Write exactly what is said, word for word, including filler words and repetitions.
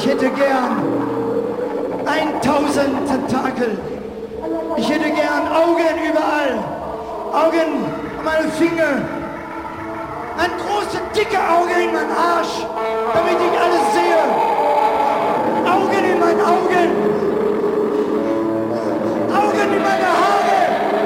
Ich hätte gern tausend Tentakel. Ich hätte gern Augen überall. Augen an meine Finger. Ein große, dicke Auge in meinen Arsch, damit ich alles sehe. Augen in meinen Augen.